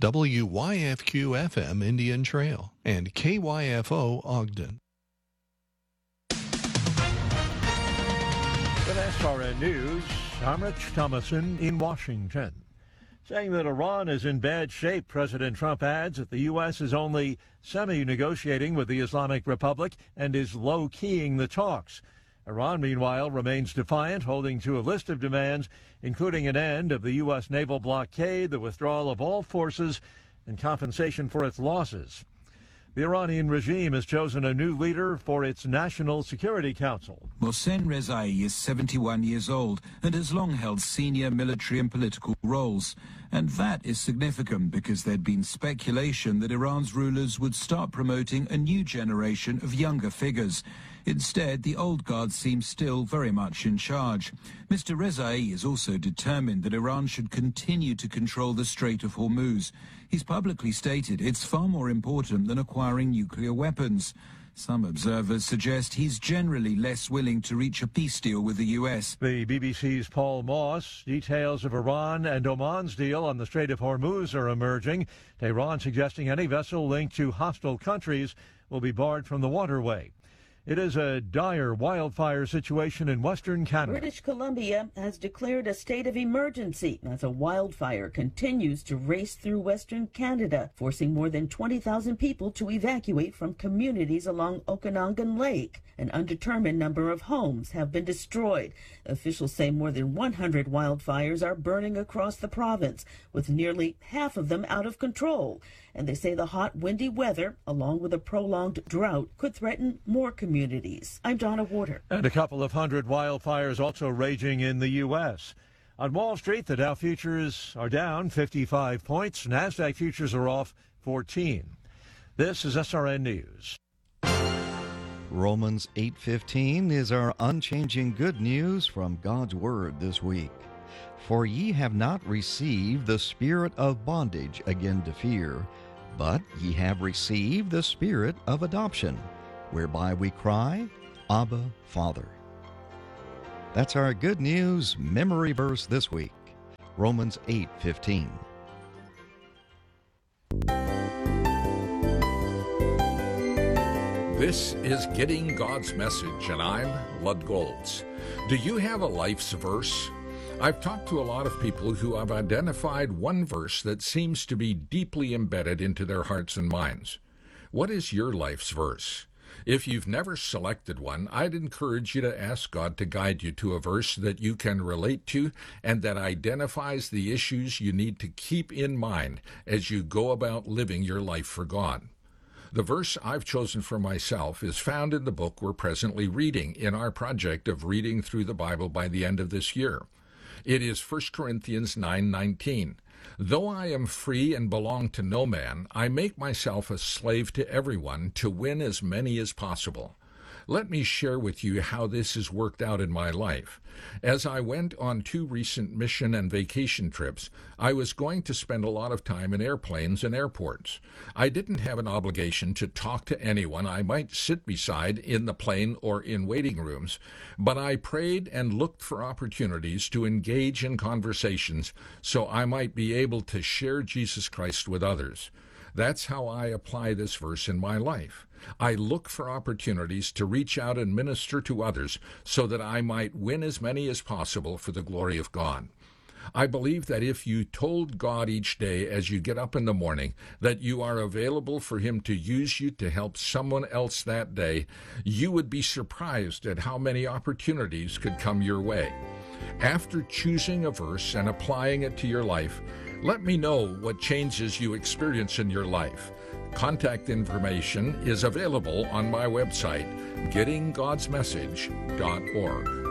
WYFQ-FM Indian Trail, and KYFO Ogden. With SRN News, I'm Rich Thomason in Washington. Saying that Iran is in bad shape, President Trump adds that the U.S. is only semi-negotiating with the Islamic Republic and is low-keying the talks. Iran, meanwhile, remains defiant, holding to a list of demands, including an end of the U.S. naval blockade, the withdrawal of all forces, and compensation for its losses. The Iranian regime has chosen a new leader for its National Security Council. Mohsen Rezai is 71 years old and has long held senior military and political roles. And that is significant because there'd been speculation that Iran's rulers would start promoting a new generation of younger figures. Instead, the old guard seems still very much in charge. Mr. Rezai is also determined that Iran should continue to control the Strait of Hormuz. He's publicly stated it's far more important than acquiring nuclear weapons. Some observers suggest he's generally less willing to reach a peace deal with the U.S. The BBC's Paul Moss. Details of Iran and Oman's deal on the Strait of Hormuz are emerging. Tehran suggesting any vessel linked to hostile countries will be barred from the waterway. It is a dire wildfire situation in western Canada. British Columbia has declared a state of emergency as a wildfire continues to race through western Canada, forcing more than 20,000 people to evacuate from communities along Okanagan Lake. An undetermined number of homes have been destroyed. Officials say more than 100 wildfires are burning across the province, with nearly half of them out of control. And they say the hot, windy weather, along with a prolonged drought, could threaten more communities. I'm Donna Warder. And a couple of hundred wildfires also raging in the U.S. On Wall Street, the Dow futures are down 55 points. NASDAQ futures are off 14. This is SRN News. Romans 8:15 is our unchanging good news from God's Word this week. For ye have not received the spirit of bondage again to fear, but ye have received the spirit of adoption, whereby we cry, Abba, Father. That's our good news memory verse this week, Romans 8:15. This is Getting God's Message, and I'm Lud Golds. Do you have a life's verse? I've talked to a lot of people who have identified one verse that seems to be deeply embedded into their hearts and minds. What is your life's verse? If you've never selected one, I'd encourage you to ask God to guide you to a verse that you can relate to and that identifies the issues you need to keep in mind as you go about living your life for God. The verse I've chosen for myself is found in the book we're presently reading in our project of reading through the Bible by the end of this year. It is 1 Corinthians 9:19. Though I am free and belong to no man, I make myself a slave to everyone to win as many as possible. Let me share with you how this has worked out in my life. As I went on 2 recent mission and vacation trips, I was going to spend a lot of time in airplanes and airports. I didn't have an obligation to talk to anyone I might sit beside in the plane or in waiting rooms, but I prayed and looked for opportunities to engage in conversations so I might be able to share Jesus Christ with others. That's how I apply this verse in my life. I look for opportunities to reach out and minister to others so that I might win as many as possible for the glory of God. I believe that if you told God each day as you get up in the morning that you are available for Him to use you to help someone else that day, you would be surprised at how many opportunities could come your way. After choosing a verse and applying it to your life, let me know what changes you experience in your life. Contact information is available on my website, gettinggodsmessage.org.